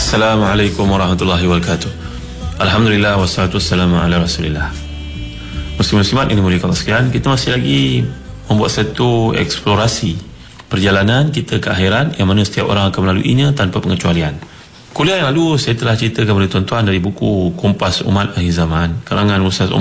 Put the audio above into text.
Assalamualaikum warahmatullahi wabarakatuh. Alhamdulillah wassalatu wassalamu ala rasulillah. Muslim-muslimat ini mulia Allah sekalian, kita masih lagi membuat satu eksplorasi perjalanan kita ke akhirat yang mana setiap orang akan melaluinya tanpa pengecualian. Kuliah yang lalu saya telah ceritakan kepada tuan-tuan dari buku Kompas Umat Akhir Zaman karangan Ustaz